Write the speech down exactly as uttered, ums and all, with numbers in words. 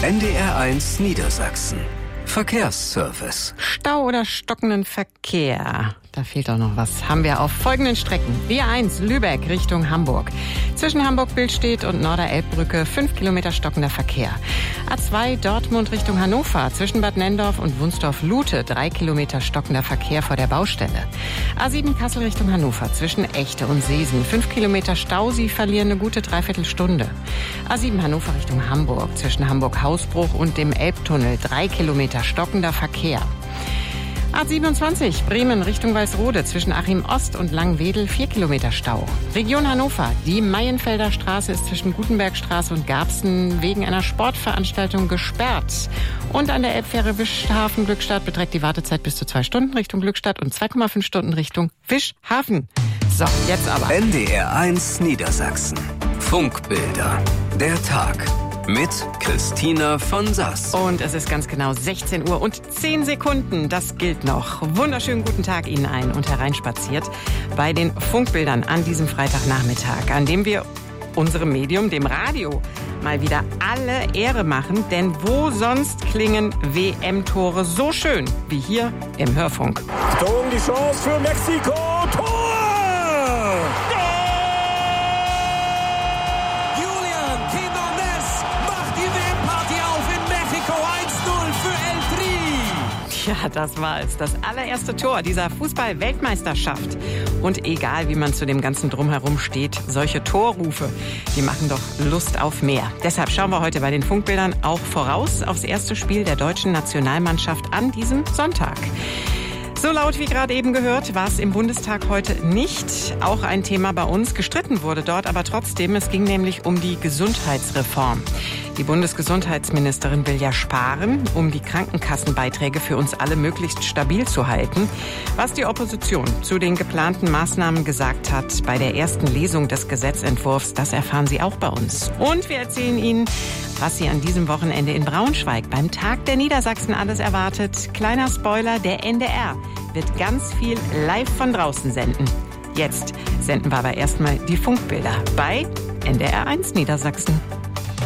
N D R eins Niedersachsen. Verkehrsservice. Stau oder stockenden Verkehr. Da fehlt doch noch was. Haben wir auf folgenden Strecken. B eins Lübeck Richtung Hamburg. Zwischen Hamburg-Billstedt und Norder-Elbbrücke fünf Kilometer stockender Verkehr. A zwei Dortmund Richtung Hannover. Zwischen Bad Nendorf und Wunsdorf-Lute drei Kilometer stockender Verkehr vor der Baustelle. A sieben Kassel Richtung Hannover. Zwischen Echte und Seesen fünf Kilometer Stau. Sie verlieren eine gute Dreiviertelstunde. A sieben Hannover Richtung Hamburg. Zwischen Hamburg-Hausbruch und dem Elbtunnel drei Kilometer stockender Verkehr. A siebenundzwanzig Bremen Richtung Walsrode zwischen Achim Ost und Langwedel vier Kilometer Stau. Region Hannover. Die Maienfelder Straße ist zwischen Gutenbergstraße und Garbsen wegen einer Sportveranstaltung gesperrt. Und an der Elbfähre Wischhafen Glückstadt beträgt die Wartezeit bis zu zwei Stunden Richtung Glückstadt und zwei Komma fünf Stunden Richtung Wischhafen. So, jetzt aber. N D R eins Niedersachsen. Funkbilder. Der Tag. Mit Christina von Sass. Und es ist ganz genau sechzehn Uhr und zehn Sekunden. Das gilt noch. Wunderschönen guten Tag Ihnen ein und hereinspaziert bei den Funkbildern an diesem Freitagnachmittag, an dem wir unserem Medium, dem Radio, mal wieder alle Ehre machen. Denn wo sonst klingen W M-Tore so schön wie hier im Hörfunk? Achtung, die Chance für Mexiko. Tor! Ja, das war es. Das allererste Tor dieser Fußball-Weltmeisterschaft. Und egal, wie man zu dem ganzen Drumherum steht, solche Torrufe, die machen doch Lust auf mehr. Deshalb schauen wir heute bei den Funkbildern auch voraus aufs erste Spiel der deutschen Nationalmannschaft an diesem Sonntag. So laut wie gerade eben gehört, war es im Bundestag heute nicht. Auch ein Thema bei uns. Gestritten wurde dort aber trotzdem. Es ging nämlich um die Gesundheitsreform. Die Bundesgesundheitsministerin will ja sparen, um die Krankenkassenbeiträge für uns alle möglichst stabil zu halten. Was die Opposition zu den geplanten Maßnahmen gesagt hat bei der ersten Lesung des Gesetzentwurfs, das erfahren Sie auch bei uns. Und wir erzählen Ihnen, was Sie an diesem Wochenende in Braunschweig beim Tag der Niedersachsen alles erwartet. Kleiner Spoiler, der N D R wird ganz viel live von draußen senden. Jetzt senden wir aber erstmal die Funkbilder bei N D R eins Niedersachsen.